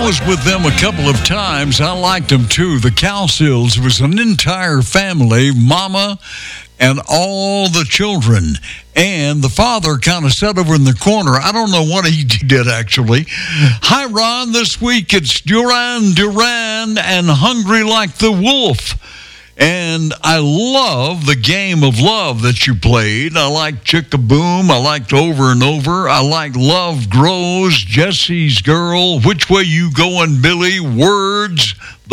I was with them a couple of times. I liked them too. The Cowsills was an entire family, mama and all the children. And the father kind of sat over in the corner. I don't know what he did, actually. Hi, Ron. This week it's Duran Duran and Hungry Like the Wolf. And I love the game of love that you played. I like Chick-a-Boom. I liked Over and Over. I like Love Grows, Jesse's Girl, Which Way You Goin', Billy, Words,